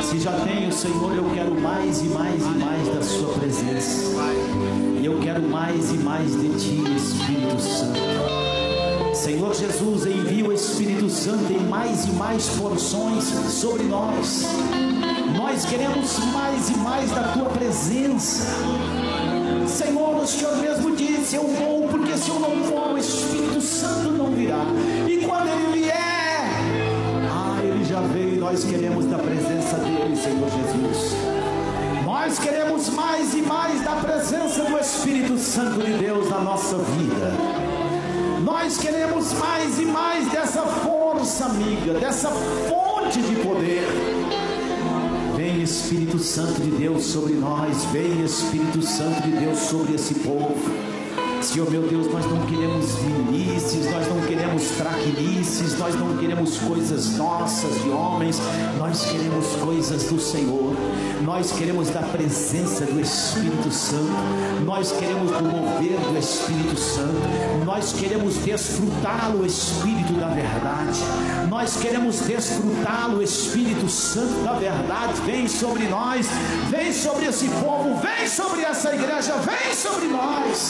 Se já tenho, Senhor, eu quero mais e mais e mais da sua presença. E eu quero mais e mais de ti, Espírito Santo. Senhor Jesus, envia o Espírito Santo em mais e mais porções sobre nós. Nós queremos mais e mais da tua presença. Senhor, o Senhor mesmo disse: eu vou, porque se eu não for, o Espírito Santo não virá. E quando ele vier, ele já veio. Nós queremos da presença dele, Senhor Jesus. Nós queremos mais e mais da presença do Espírito Santo de Deus na nossa vida. Nós queremos mais e mais dessa força amiga, dessa fonte de poder. Vem Espírito Santo de Deus sobre nós. Vem Espírito Santo de Deus sobre esse povo. Senhor meu Deus, nós não queremos milícias, nós não queremos traquinices, nós não queremos coisas nossas de homens, nós queremos coisas do Senhor. Nós queremos da presença do Espírito Santo, nós queremos do mover do Espírito Santo, nós queremos desfrutá-lo, Espírito da verdade. Nós queremos desfrutá-lo, Espírito Santo da verdade. Vem sobre nós, vem sobre esse povo, vem sobre essa igreja, vem sobre nós.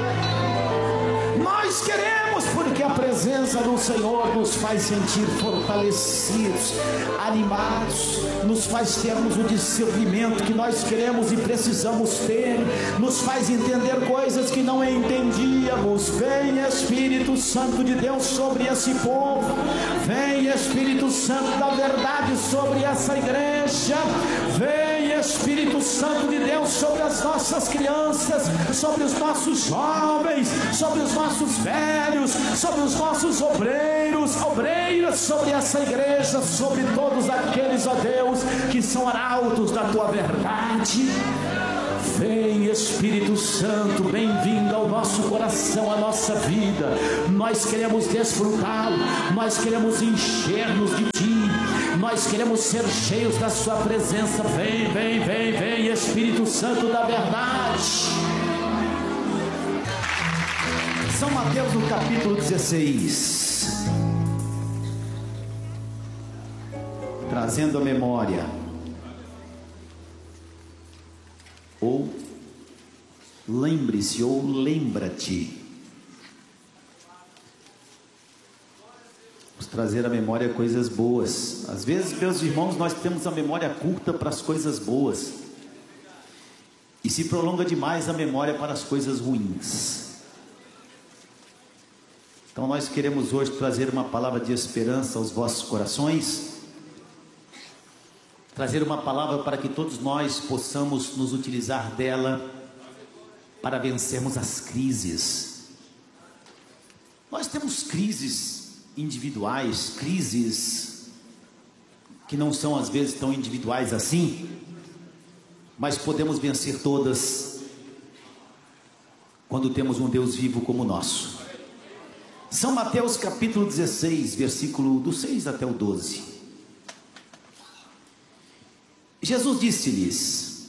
Nós queremos, porque a presença do Senhor nos faz sentir fortalecidos, animados, nos faz termos o discernimento que nós queremos e precisamos ter, nos faz entender coisas que não entendíamos. Vem Espírito Santo de Deus sobre esse povo, vem Espírito Santo da verdade sobre essa igreja, vem Espírito Santo de Deus sobre as nossas crianças, sobre os nossos jovens, sobre os nossos velhos, sobre os nossos obreiras, sobre essa igreja, sobre todos aqueles, ó Deus, que são arautos da tua verdade. Vem Espírito Santo, bem-vindo ao nosso coração, à nossa vida. Nós queremos desfrutá-lo, nós queremos encher-nos de ti, nós queremos ser cheios da sua presença. Vem, vem, vem, vem Espírito Santo da verdade. São Mateus no capítulo 16, trazendo a memória, ou lembre-se, ou lembra-te. Vamos trazer à memória coisas boas. Às vezes, meus irmãos, nós temos a memória curta para as coisas boas, e se prolonga demais a memória para as coisas ruins. Então nós queremos hoje trazer uma palavra de esperança aos vossos corações, trazer uma palavra para que todos nós possamos nos utilizar dela para vencermos as crises. Nós temos crises individuais, crises que não são às vezes tão individuais assim, mas podemos vencer todas quando temos um Deus vivo como o nosso. São Mateus capítulo 16, versículo do 6 até o 12. Jesus disse-lhes: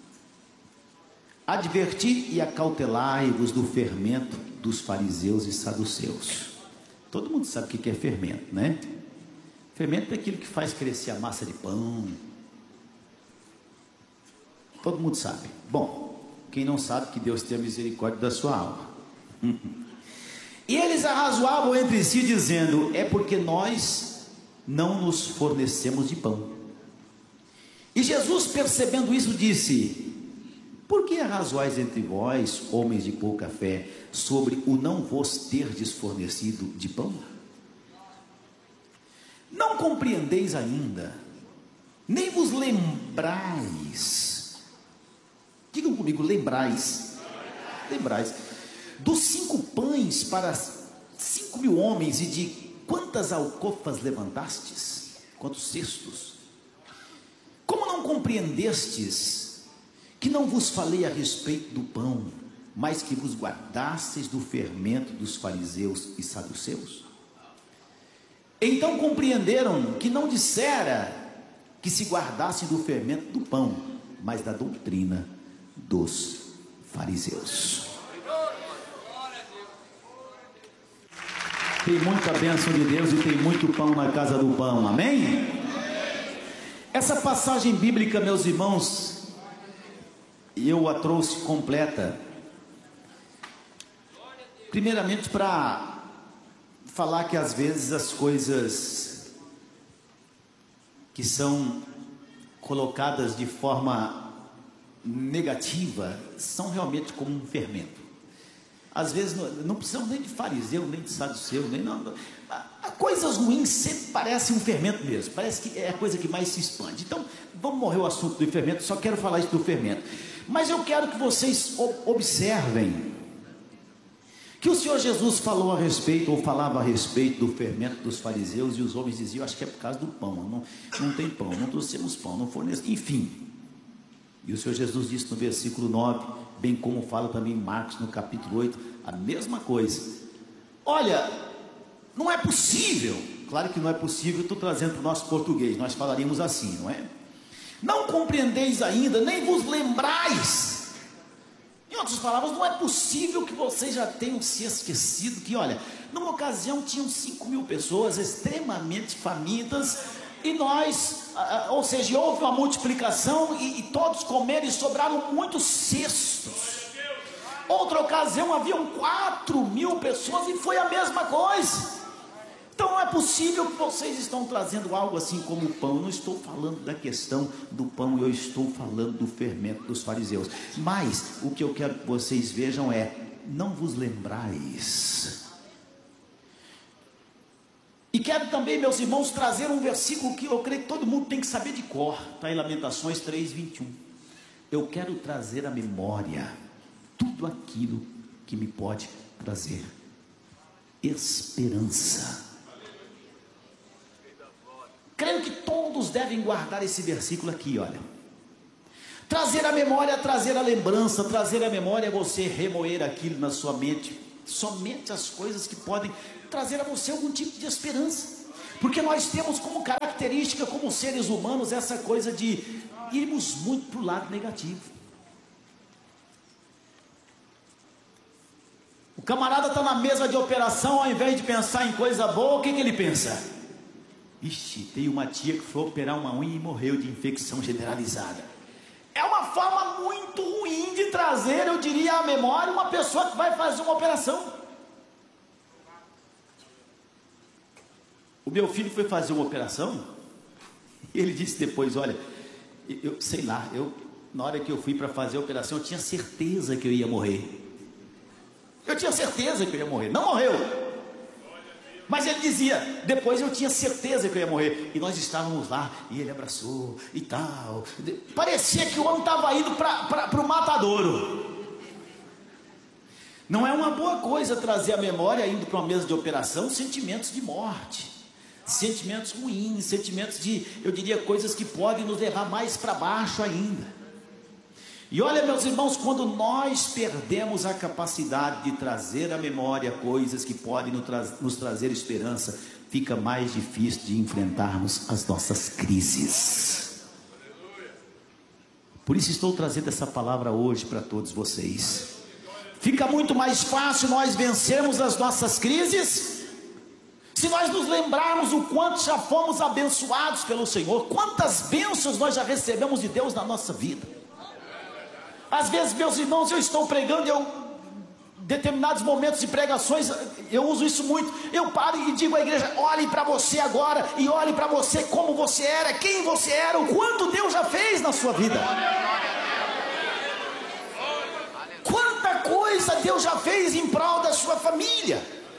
adverti e acautelai-vos do fermento dos fariseus e saduceus. Todo mundo sabe o que é fermento, né? Fermento é aquilo que faz crescer a massa de pão. Todo mundo sabe. Bom, quem não sabe, que Deus tenha misericórdia da sua alma. E eles arrazoavam entre si, dizendo: é porque nós não nos fornecemos de pão. E Jesus, percebendo isso, disse: por que arrazoais entre vós, homens de pouca fé, sobre o não vos terdes fornecido de pão? Não compreendeis ainda, nem vos lembrais. Digam comigo, lembrais. Lembrais dos 5 pães para 5.000 homens, e de quantas alcofas levantastes? Quantos cestos? Como não compreendestes que não vos falei a respeito do pão, mas que vos guardastes do fermento dos fariseus e saduceus? Então compreenderam que não dissera que se guardassem do fermento do pão, mas da doutrina dos fariseus. Tem muita bênção de Deus e tem muito pão na casa do pão, amém? Essa passagem bíblica, meus irmãos, eu a trouxe completa, primeiramente para falar que às vezes as coisas que são colocadas de forma negativa são realmente como um fermento. Às vezes não precisamos nem de fariseu, nem de saduceu, nem não. Coisas ruins sempre parecem um fermento mesmo, parece que é a coisa que mais se expande. Então, vamos morrer o assunto do fermento, só quero falar isso do fermento. Mas eu quero que vocês observem que o Senhor Jesus falou a respeito, ou falava a respeito do fermento dos fariseus, e os homens diziam, acho que é por causa do pão, não tem pão, não trouxemos pão, não fornecemos, enfim. E o Senhor Jesus disse no versículo 9, bem como fala também Marcos no capítulo 8, a mesma coisa. Olha, não é possível, claro que não é possível, estou trazendo para o nosso português, nós falaríamos assim, não é? Não compreendeis ainda, nem vos lembrais. Em outras palavras, não é possível que vocês já tenham se esquecido que, olha, numa ocasião tinham 5.000 pessoas extremamente famintas, e nós, ou seja, houve uma multiplicação e todos comeram e sobraram muitos cestos. Outra ocasião haviam 4.000 pessoas e foi a mesma coisa. Então não é possível que vocês estão trazendo algo assim como o pão. Eu não estou falando da questão do pão, eu estou falando do fermento dos fariseus. Mas o que eu quero que vocês vejam é, não vos lembrais. E quero também, meus irmãos, trazer um versículo que eu creio que todo mundo tem que saber de cor. Está em Lamentações 3:21. Eu quero trazer à memória tudo aquilo que me pode trazer esperança. Creio que todos devem guardar esse versículo aqui, olha. Trazer a memória, trazer a lembrança, trazer a memória é você remoer aquilo na sua mente, somente as coisas que podem trazer a você algum tipo de esperança, porque nós temos como característica, como seres humanos, essa coisa de irmos muito para o lado negativo. O camarada está na mesa de operação, ao invés de pensar em coisa boa, o que ele pensa? Ixi, tem uma tia que foi operar uma unha e morreu de infecção generalizada. É uma forma muito ruim de trazer, eu diria, à memória uma pessoa que vai fazer uma operação. O meu filho foi fazer uma operação, e ele disse depois, olha, eu sei lá, na hora que eu fui para fazer a operação, eu tinha certeza que eu ia morrer. Eu tinha certeza que eu ia morrer, não morreu. Mas ele dizia, depois eu tinha certeza que eu ia morrer. E nós estávamos lá, e ele abraçou e tal. Parecia que o homem estava indo para o matadouro. Não é uma boa coisa trazer à memória, indo para uma mesa de operação, sentimentos de morte, sentimentos ruins, sentimentos de, eu diria, coisas que podem nos levar mais para baixo ainda. E olha, meus irmãos, quando nós perdemos a capacidade de trazer à memória coisas que podem nos trazer esperança, fica mais difícil de enfrentarmos as nossas crises. Por isso estou trazendo essa palavra hoje para todos vocês. Fica muito mais fácil nós vencermos as nossas crises se nós nos lembrarmos o quanto já fomos abençoados pelo Senhor, quantas bênçãos nós já recebemos de Deus na nossa vida. Às vezes, meus irmãos, eu estou pregando, determinados momentos de pregações, eu uso isso muito, eu paro e digo à igreja, olhe para você agora, e olhe para você como você era, quem você era, o quanto Deus já fez na sua vida. Quanta coisa Deus já fez em prol da sua família.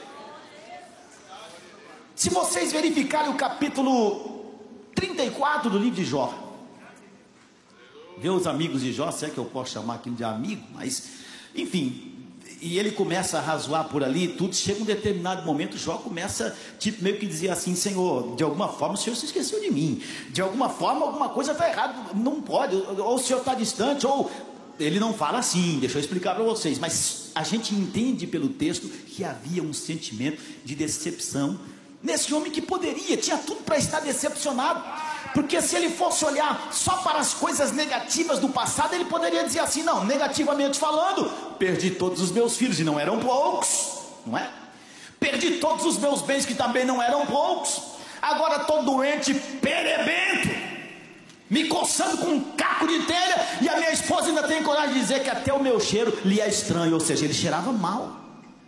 Se vocês verificarem o capítulo 34 do livro de Jó, ver os amigos de Jó, se é que eu posso chamar aquilo de amigo, mas enfim, e ele começa a razoar por ali, tudo, chega um determinado momento, Jó começa, tipo, meio que dizer assim, Senhor, de alguma forma o Senhor se esqueceu de mim, de alguma forma alguma coisa está errada, não pode, ou o Senhor está distante, ou ele não fala assim, deixa eu explicar para vocês, mas a gente entende pelo texto que havia um sentimento de decepção nesse homem que tinha tudo para estar decepcionado, porque se ele fosse olhar só para as coisas negativas do passado, ele poderia dizer assim, não, negativamente falando, perdi todos os meus filhos, e não eram poucos, não é? Perdi todos os meus bens, que também não eram poucos, agora estou doente, perebento. me coçando com um caco de telha, e a minha esposa ainda tem coragem de dizer que até o meu cheiro lhe é estranho, ou seja, ele cheirava mal.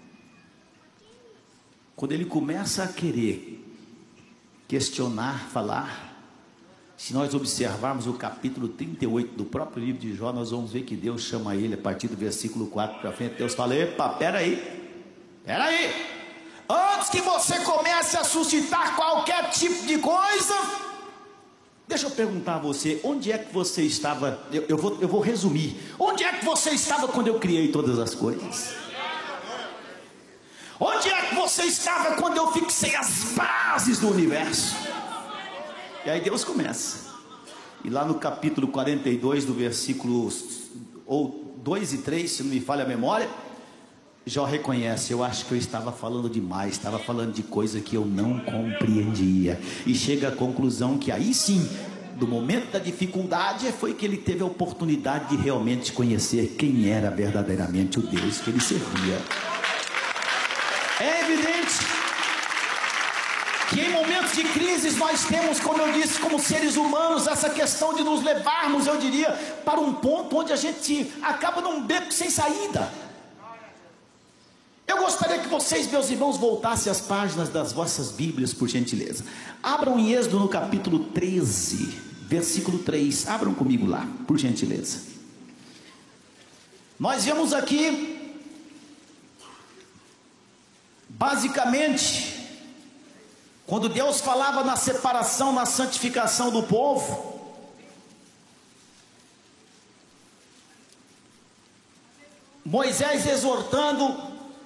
Quando ele começa a querer questionar, falar, se nós observarmos o capítulo 38 do próprio livro de Jó, nós vamos ver que Deus chama ele, a partir do versículo 4 para frente. Deus fala: epa, peraí, antes que você comece a suscitar qualquer tipo de coisa, deixa eu perguntar a você, onde é que você estava? Eu vou resumir. Onde é que você estava quando eu criei todas as coisas? Onde é que você estava quando eu fixei as bases do universo? E aí Deus começa. E lá no capítulo 42, do versículo 2 e 3, se não me falha a memória, Jó reconhece: eu acho que eu estava falando demais, estava falando de coisa que eu não compreendia. E chega à conclusão que aí sim, do momento da dificuldade, foi que ele teve a oportunidade de realmente conhecer quem era verdadeiramente o Deus que ele servia. É evidente que em momentos de crises nós temos, como eu disse, como seres humanos, essa questão de nos levarmos, eu diria, para um ponto onde a gente acaba num beco sem saída. Eu gostaria que vocês, meus irmãos, voltassem às páginas das vossas Bíblias, por gentileza. Abram em Êxodo no capítulo 13, versículo 3. Abram comigo lá, por gentileza. Nós vemos aqui, basicamente, quando Deus falava na separação, na santificação do povo, Moisés exortando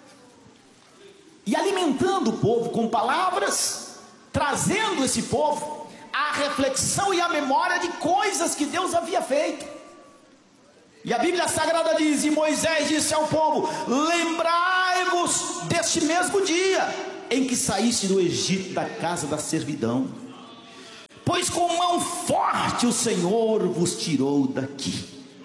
e alimentando o povo com palavras, trazendo esse povo à reflexão e à memória de coisas que Deus havia feito. E a Bíblia Sagrada diz: e Moisés disse ao povo: lembrai-vos deste mesmo dia em que saíste do Egito, da casa da servidão, pois com mão forte o Senhor vos tirou daqui.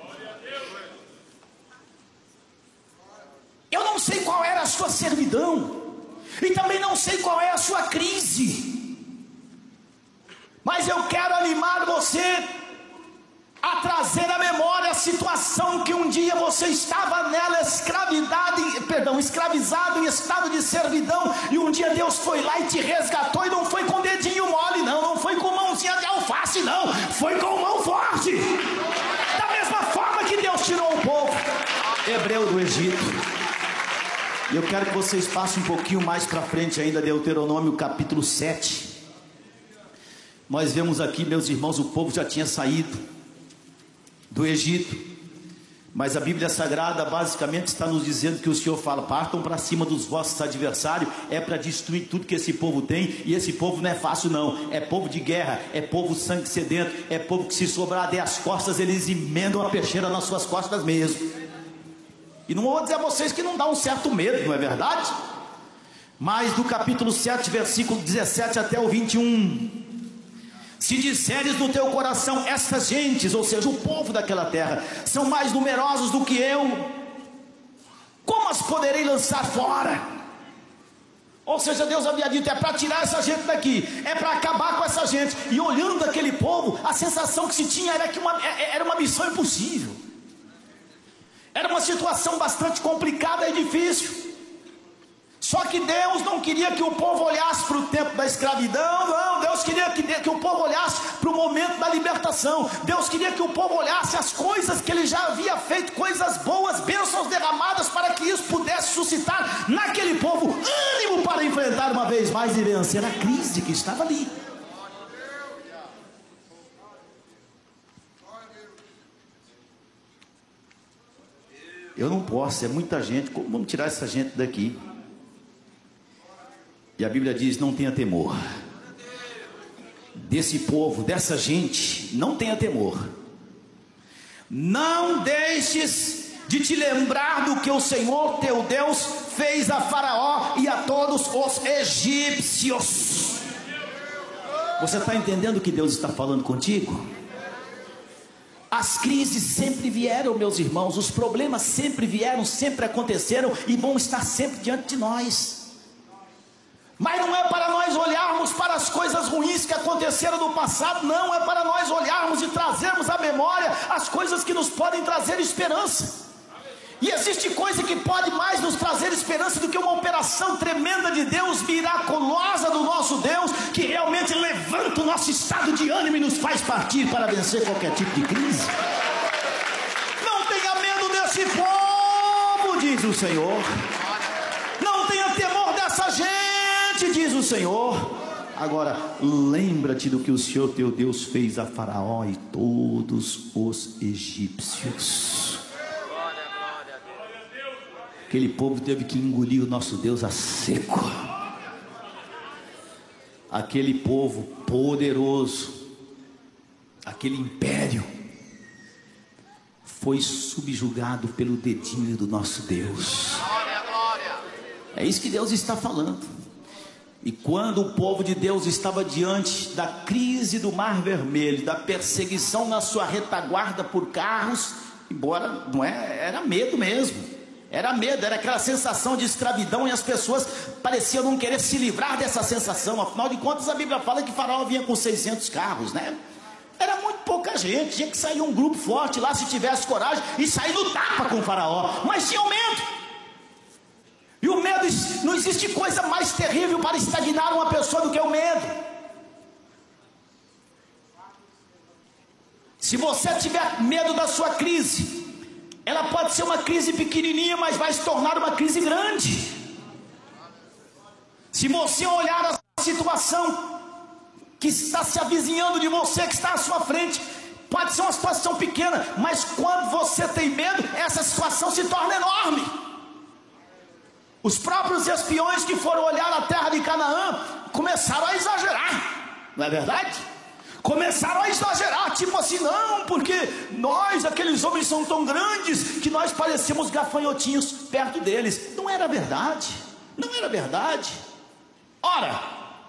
Eu não sei qual era a sua servidão, e também não sei qual é a sua crise, mas eu quero animar você a trazer à memória a situação que um dia você estava nela, escravizado em estado de servidão, e um dia Deus foi lá e te resgatou, e não foi com dedinho mole não foi com mãozinha de alface não, foi com mão forte, da mesma forma que Deus tirou o povo hebreu do Egito. E eu quero que vocês passem um pouquinho mais para frente ainda, Deuteronômio capítulo 7. Nós vemos aqui, meus irmãos, o povo já tinha saído do Egito, mas a Bíblia Sagrada basicamente está nos dizendo que o Senhor fala: partam para cima dos vossos adversários, é para destruir tudo que esse povo tem, e esse povo não é fácil não, é povo de guerra, é povo sangue sedento, é povo que se sobrar der as costas, eles emendam a peixeira nas suas costas mesmo. E não vou dizer a vocês que não dá um certo medo, não é verdade? Mas do capítulo 7, versículo 17 até o 21, se disseres no teu coração: essas gentes, ou seja, o povo daquela terra, são mais numerosos do que eu, como as poderei lançar fora? Ou seja, Deus havia dito: é para tirar essa gente daqui, é para acabar com essa gente. E olhando aquele povo, a sensação que se tinha era que era uma missão impossível, era uma situação bastante complicada e difícil. Só que Deus não queria que o povo olhasse para o tempo da escravidão, não. Deus queria que o povo olhasse para o momento da libertação. Deus queria que o povo olhasse as coisas que Ele já havia feito, coisas boas, bênçãos derramadas, para que isso pudesse suscitar naquele povo ânimo para enfrentar uma vez mais e vencer a crise que estava ali. Eu não posso, é muita gente, como vamos tirar essa gente daqui? E a Bíblia diz: não tenha temor desse povo, dessa gente, não tenha temor. Não deixes de te lembrar do que o Senhor teu Deus fez a Faraó e a todos os egípcios. Você está entendendo o que Deus está falando contigo? As crises sempre vieram, meus irmãos, os problemas sempre vieram, sempre aconteceram e vão estar sempre diante de nós. Mas não é para nós olharmos para as coisas ruins que aconteceram no passado, não, é para nós olharmos e trazermos à memória as coisas que nos podem trazer esperança. E existe coisa que pode mais nos trazer esperança do que uma operação tremenda de Deus, miraculosa do nosso Deus, que realmente levanta o nosso estado de ânimo e nos faz partir para vencer qualquer tipo de crise. Não tenha medo desse povo, diz o Senhor. Não tenha temor dessa gente, diz o Senhor. Agora, lembra-te do que o Senhor teu Deus fez a Faraó e todos os egípcios. Aquele povo teve que engolir o nosso Deus a seco. Aquele povo poderoso, aquele império, foi subjugado pelo dedinho do nosso Deus. É isso que Deus está falando. E quando o povo de Deus estava diante da crise do Mar Vermelho, da perseguição na sua retaguarda por carros, embora não era medo mesmo. Era medo, era aquela sensação de escravidão, e as pessoas pareciam não querer se livrar dessa sensação. Afinal de contas, a Bíblia fala que Faraó vinha com 600 carros, né? Era muito pouca gente, tinha que sair um grupo forte lá, se tivesse coragem, e sair no tapa com o Faraó. Mas tinham medo. E o medo, não existe coisa mais terrível para estagnar uma pessoa do que o medo. Se você tiver medo da sua crise, ela pode ser uma crise pequenininha, mas vai se tornar uma crise grande. Se você olhar a situação que está se avizinhando de você, que está à sua frente, pode ser uma situação pequena, mas quando você tem medo, essa situação se torna enorme. Os próprios espiões que foram olhar a terra de Canaã começaram a exagerar, não é verdade? Começaram a exagerar, tipo assim, não, porque nós, aqueles homens são tão grandes que nós parecemos gafanhotinhos perto deles. Não era verdade, não era verdade. Ora,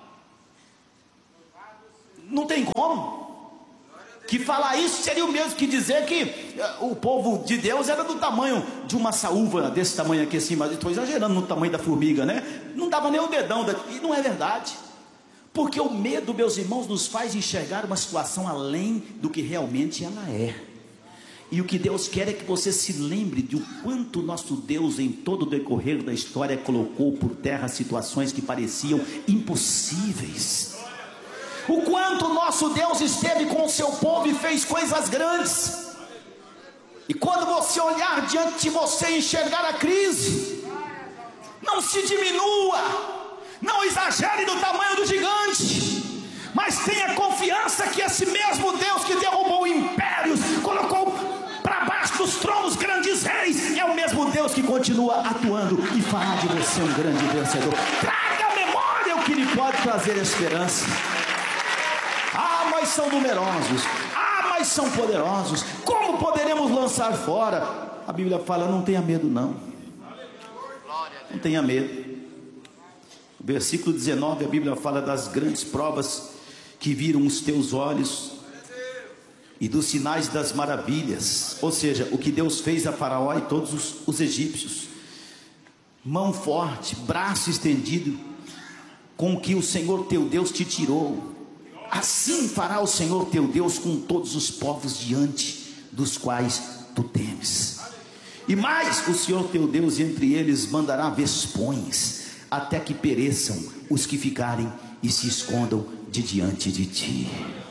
não tem como. Que falar isso seria o mesmo que dizer que o povo de Deus era do tamanho de uma saúva, desse tamanho aqui assim, mas estou exagerando no tamanho da formiga, né? Não dava nem o dedão daqui, e não é verdade. Porque o medo, meus irmãos, nos faz enxergar uma situação além do que realmente ela é. E o que Deus quer é que você se lembre de o quanto nosso Deus, em todo o decorrer da história, colocou por terra situações que pareciam impossíveis. O quanto nosso Deus esteve com o seu povo e fez coisas grandes. E quando você olhar diante de você e enxergar a crise, não se diminua. Não exagere do tamanho do gigante, mas tenha confiança que esse mesmo Deus que derrubou impérios, colocou para baixo dos tronos grandes reis, é o mesmo Deus que continua atuando e fará de você um grande vencedor. Traga à memória o que lhe pode trazer esperança. Ah, mas são numerosos, ah, mas são poderosos, como poderemos lançar fora? A Bíblia fala, não tenha medo não, não tenha medo. Versículo 19, a Bíblia fala das grandes provas que viram os teus olhos e dos sinais das maravilhas, ou seja, o que Deus fez a Faraó e todos os egípcios. Mão forte, braço estendido, com que o Senhor teu Deus te tirou. Assim fará o Senhor teu Deus com todos os povos diante dos quais tu temes. E mais, o Senhor teu Deus entre eles mandará vespões, até que pereçam os que ficarem e se escondam de diante de ti.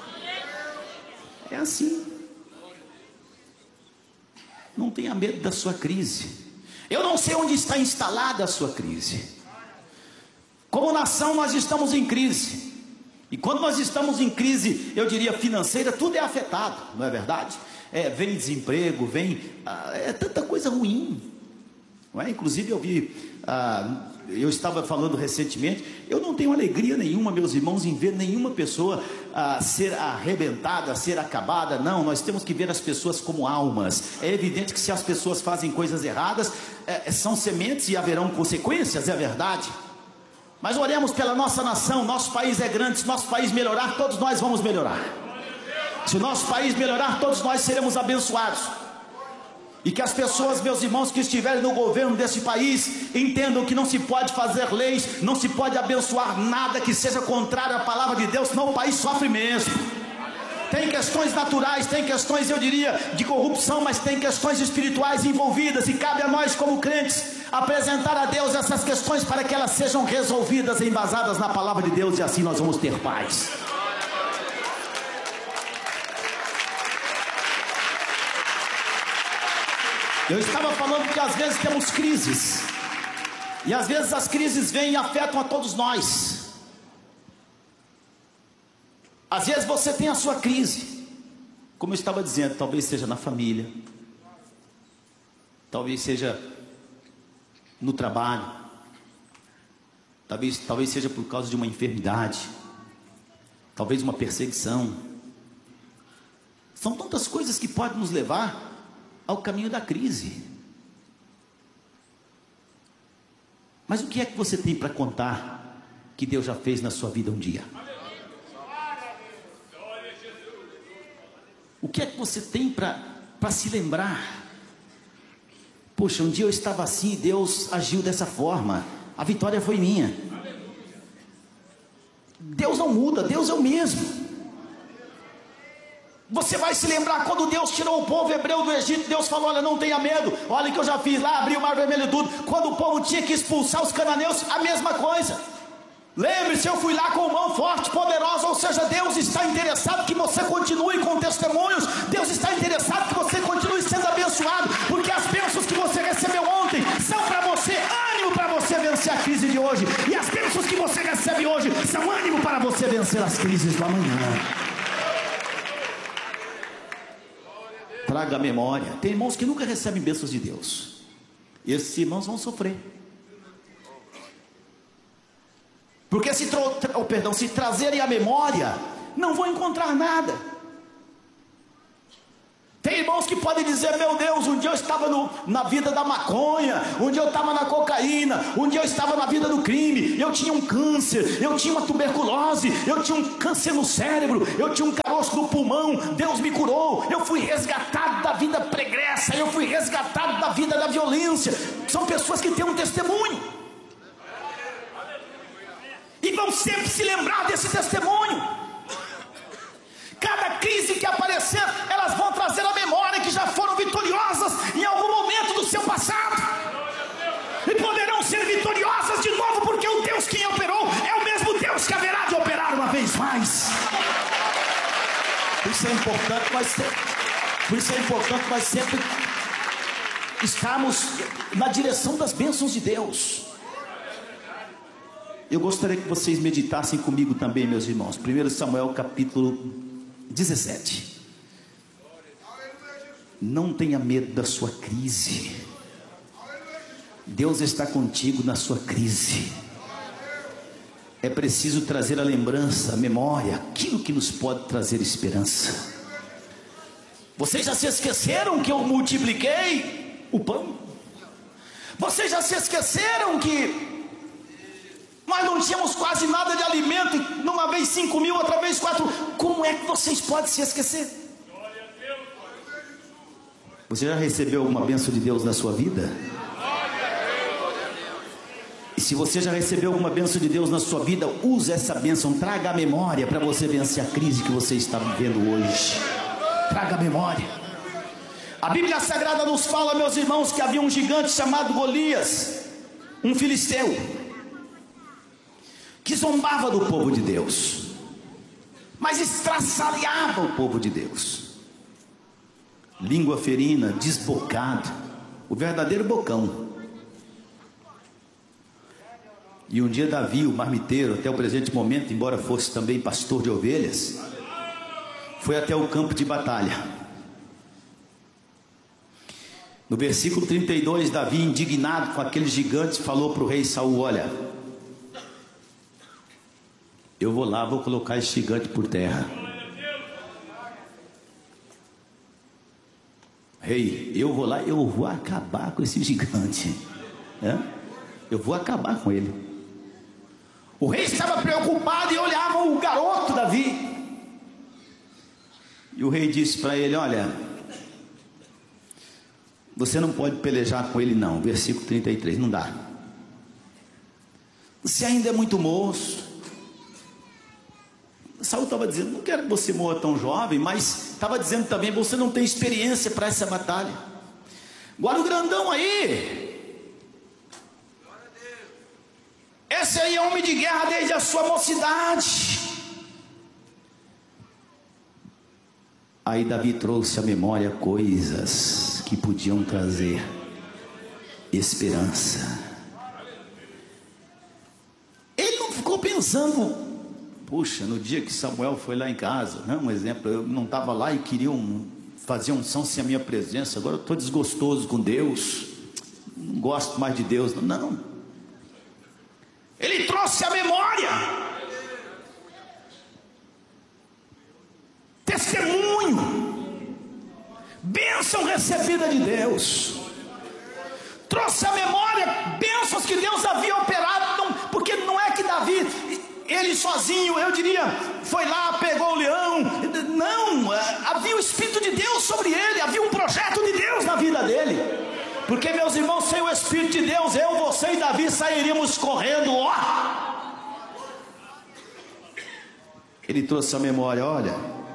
É assim. Não tenha medo da sua crise. Eu não sei onde está instalada a sua crise. Como nação nós estamos em crise. E quando nós estamos em crise, eu diria financeira, tudo é afetado, não é verdade? Vem desemprego, vem tanta coisa ruim, não é? Inclusive eu estava falando recentemente, eu não tenho alegria nenhuma, meus irmãos, em ver nenhuma pessoa ser arrebentada, ser acabada. Não, nós temos que ver as pessoas como almas. É evidente que se as pessoas fazem coisas erradas, são sementes e haverão consequências, é verdade. Mas oremos pela nossa nação. Nosso país é grande. Se nosso país melhorar, todos nós vamos melhorar. Se o nosso país melhorar, todos nós seremos abençoados. E que as pessoas, meus irmãos, que estiverem no governo desse país, entendam que não se pode fazer leis, não se pode abençoar nada que seja contrário à palavra de Deus, senão o país sofre mesmo. Tem questões naturais, tem questões, eu diria, de corrupção, mas tem questões espirituais envolvidas, e cabe a nós como crentes apresentar a Deus essas questões para que elas sejam resolvidas, embasadas na palavra de Deus, e assim nós vamos ter paz. Eu estava falando que às vezes temos crises, e às vezes as crises vêm e afetam a todos nós. Às vezes você tem a sua crise, como eu estava dizendo, talvez seja na família, talvez seja no trabalho, talvez seja por causa de uma enfermidade, talvez uma perseguição. São tantas coisas que podem nos levar ao caminho da crise. Mas o que é que você tem para contar que Deus já fez na sua vida um dia? O que é que você tem para se lembrar? Poxa, um dia eu estava assim e Deus agiu dessa forma, a vitória foi minha. Deus não muda, Deus é o mesmo. Você vai se lembrar quando Deus tirou o povo hebreu do Egito. Deus falou: olha, não tenha medo, olha o que eu já fiz lá, abri o mar vermelho e tudo. Quando o povo tinha que expulsar os cananeus, a mesma coisa. Lembre-se, eu fui lá com mão forte, poderosa. Ou seja, Deus está interessado que você continue com testemunhos. Deus está interessado que você continue sendo abençoado, porque as bênçãos que você recebeu ontem são para você ânimo para você vencer a crise de hoje, e as bênçãos que você recebe hoje são ânimo para você vencer as crises do amanhã. Traga a memória. Tem irmãos que nunca recebem bênçãos de Deus. Esses irmãos vão sofrer. Porque se trazerem a memória, não vão encontrar nada. Tem irmãos que podem dizer: meu Deus, um dia eu estava na vida da maconha, um dia eu estava na cocaína, um dia eu estava na vida do crime, eu tinha um câncer, eu tinha uma tuberculose, eu tinha um câncer no cérebro, eu tinha um caroço no pulmão, Deus me curou, eu fui resgatado da vida pregressa, eu fui resgatado da vida da violência. São pessoas que têm um testemunho, e vão sempre se lembrar desse testemunho. Cada crise que aparecer, elas vão trazer a memória que já foram vitoriosas em algum momento do seu passado, e poderão ser vitoriosas de novo, porque o Deus que operou é o mesmo Deus que haverá de operar uma vez mais. Por isso é importante nós sempre estarmos na direção das bênçãos de Deus. Eu gostaria que vocês meditassem comigo também, meus irmãos. 1 Samuel capítulo 17. Não tenha medo da sua crise. Deus está contigo na sua crise. É preciso trazer a lembrança, a memória, aquilo que nos pode trazer esperança. Vocês já se esqueceram que eu multipliquei o pão? Vocês já se esqueceram que nós não tínhamos quase nada de alimento, numa vez 5.000, outra vez 4? Como é que vocês podem se esquecer? Você já recebeu alguma bênção de Deus na sua vida? E se você já recebeu alguma bênção de Deus na sua vida, use essa bênção, traga a memória para você vencer a crise que você está vivendo hoje. Traga a memória. A Bíblia Sagrada nos fala, meus irmãos, que havia um gigante chamado Golias, um filisteu, que zombava do povo de Deus, mas estraçalhava o povo de Deus. Língua ferina, desbocado, o verdadeiro bocão. E um dia Davi, o marmiteiro, até o presente momento, embora fosse também pastor de ovelhas, foi até o campo de batalha. No versículo 32, Davi, indignado com aqueles gigantes, falou para o rei Saul: olha, eu vou lá, vou colocar esse gigante por terra. Rei, eu vou lá, eu vou acabar com esse gigante. Eu vou acabar com ele. O rei estava preocupado e olhava o garoto Davi. E o rei disse para ele: olha, Você não pode pelejar com ele não. Versículo 33, não dá. Você ainda é muito moço. Saul estava dizendo, não quero que você morra tão jovem, mas estava dizendo também, você não tem experiência para essa batalha. Agora o grandão aí, esse aí é homem de guerra desde a sua mocidade. Aí Davi trouxe à memória coisas que podiam trazer esperança. Ele não ficou pensando, puxa, no dia que Samuel foi lá em casa, né? Um exemplo, eu não estava lá e queriam fazer unção sem a minha presença, agora eu estou desgostoso com Deus, não gosto mais de Deus, não. Ele trouxe a memória, testemunho, bênção recebida de Deus, trouxe a memória, bênçãos que Deus havia operado, porque não é que Davi, ele sozinho, eu diria, foi lá, pegou o leão, não, havia o Espírito de Deus sobre ele, havia um projeto de Deus na vida dele, porque meus irmãos, sem o Espírito de Deus, eu, você e Davi sairíamos correndo, ó. Ele trouxe a memória, olha,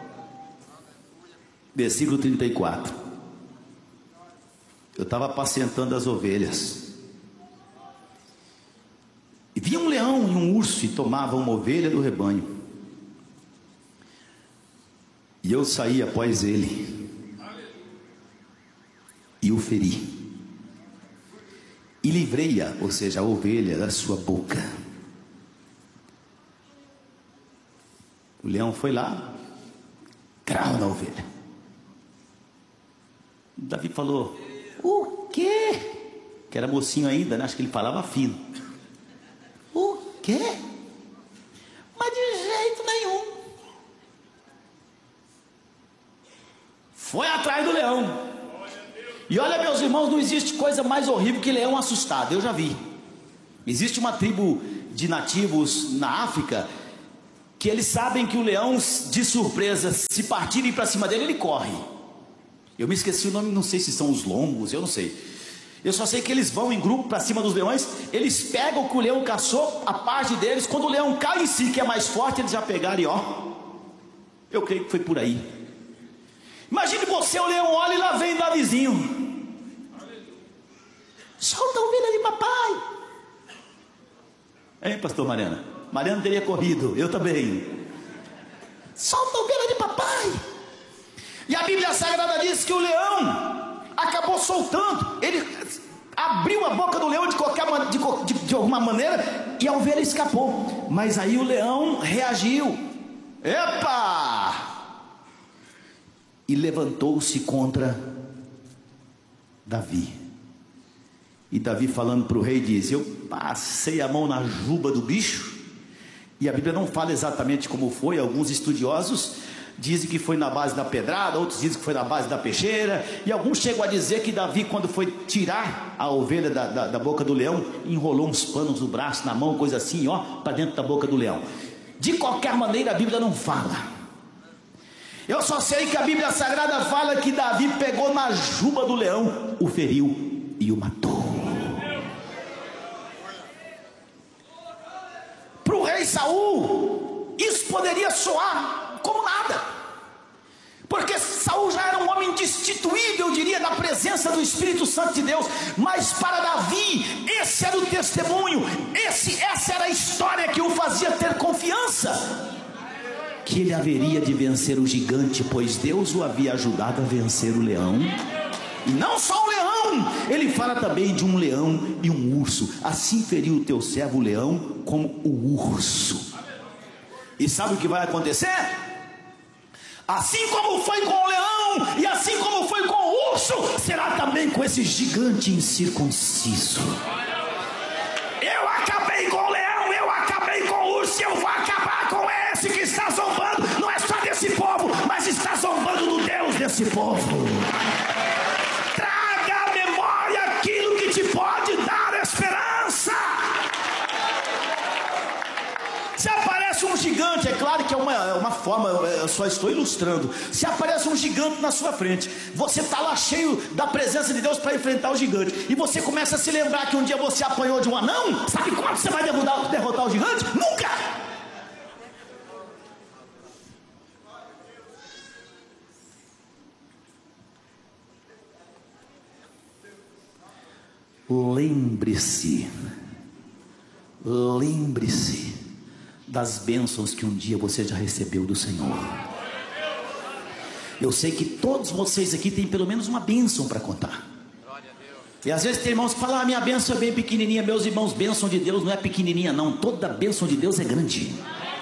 versículo 34, eu estava apacentando as ovelhas, e vinha um leão e um urso e tomavam uma ovelha do rebanho, e eu saí após ele e o feri e livrei-a, ou seja, a ovelha, da sua boca. O leão foi lá, crau na ovelha. Davi falou, o quê? Que era mocinho ainda, né? Acho que ele falava fino. O quê? Mas de jeito nenhum. Foi atrás do leão. E olha, meus irmãos, não existe coisa mais horrível que leão assustado, eu já vi. Existe uma tribo de nativos na África, que eles sabem que o leão, de surpresa, se partirem para cima dele, ele corre. Eu me esqueci o nome, não sei se são os lombos, eu não sei. Eu só sei que eles vão em grupo para cima dos leões, eles pegam o que o leão caçou, a parte deles, quando o leão cai em si, que é mais forte, eles já pegaram e ó. Eu creio que foi por aí. Imagine você, o leão olha e lá vem Davizinho. Solta a ovelha de papai. Hein, pastor Mariana? Mariana teria corrido, eu também. Solta a ovelha de papai. E a Bíblia Sagrada diz que o leão acabou soltando. Ele abriu a boca do leão de alguma maneira, e a ovelha escapou. Mas aí o leão reagiu. Epa! E levantou-se contra Davi. E Davi, falando para o rei, diz: eu passei a mão na juba do bicho. E a Bíblia não fala exatamente como foi. Alguns estudiosos dizem que foi na base da pedrada, outros dizem que foi na base da peixeira, e alguns chegam a dizer que Davi, quando foi tirar a ovelha da boca do leão, enrolou uns panos no braço, na mão, coisa assim, ó, para dentro da boca do leão. De qualquer maneira, a Bíblia não fala. Eu só sei que a Bíblia Sagrada fala que Davi pegou na juba do leão, o feriu e o matou. Para o rei Saul, isso poderia soar como nada, porque Saul já era um homem destituído, eu diria, da presença do Espírito Santo de Deus. Mas para Davi, esse era o testemunho, essa era a história que o fazia ter confiança que ele haveria de vencer o gigante, pois Deus o havia ajudado a vencer o leão. E não só o leão, ele fala também de um leão e um urso. Assim feriu o teu servo o leão como o urso. E sabe o que vai acontecer? Assim como foi com o leão, e assim como foi com o urso, será também com esse gigante incircunciso. Eu acabei com o leão, eu acabei com o urso, eu vou acabar com esse que está zombando, não é só desse povo, mas está zombando do Deus desse povo. Traga à memória aquilo que te pode dar esperança. Se aparece um um gigante, é claro que é uma forma, eu só estou ilustrando. Se aparece um gigante na sua frente, você está lá cheio da presença de Deus para enfrentar o gigante, e você começa a se lembrar que um dia você apanhou de um anão. Sabe quando você vai derrotar o gigante? Nunca! Lembre-se das bênçãos que um dia você já recebeu do Senhor. Eu sei que todos vocês aqui têm pelo menos uma bênção para contar. E às vezes tem irmãos que falam: minha bênção é bem pequenininha. Meus irmãos, bênção de Deus não é pequenininha não, toda bênção de Deus é grande.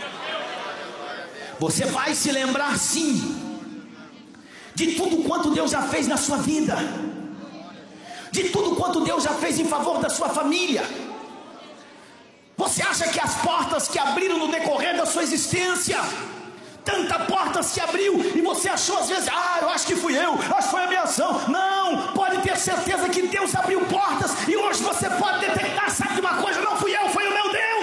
Você vai se lembrar sim de tudo quanto Deus já fez na sua vida, de tudo quanto Deus já fez em favor da sua família. Você acha que as portas que abriram no decorrer da sua existência, tanta porta se abriu, e você achou às vezes: eu acho que fui eu, acho que foi a minha ação. Não, pode ter certeza que Deus abriu portas, e hoje você pode detectar: sabe de uma coisa, não fui eu, foi o meu Deus.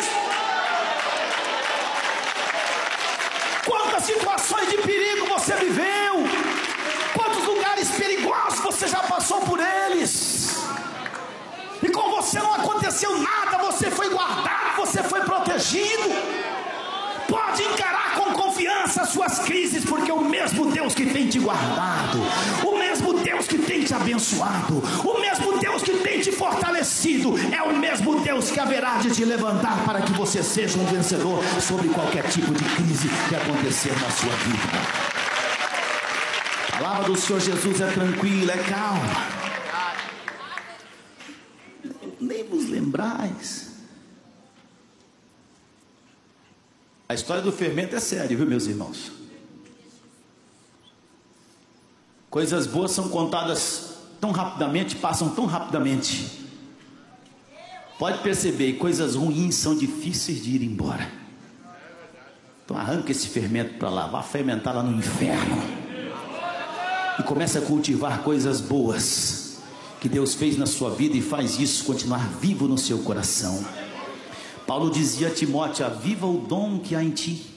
Quantas situações de perigo você viveu, quantos lugares perigosos você já passou por eles, e com você não aconteceu nada, você foi guardado, você foi protegido. Pode encarar com confiança as suas crises, porque o mesmo Deus que tem te guardado, o mesmo Deus que tem te abençoado, o mesmo Deus que tem te fortalecido, é o mesmo Deus que haverá de te levantar para que você seja um vencedor sobre qualquer tipo de crise que acontecer na sua vida. A palavra do Senhor Jesus é tranquila, é calma. Nem vos lembrais. A história do fermento é séria, viu, meus irmãos? Coisas boas são contadas tão rapidamente, passam tão rapidamente. Pode perceber, coisas ruins são difíceis de ir embora. Então arranca esse fermento para lá, vá fermentar lá no inferno, e começa a cultivar coisas boas que Deus fez na sua vida, e faz isso continuar vivo no seu coração. Paulo dizia a Timóteo: aviva o dom que há em ti.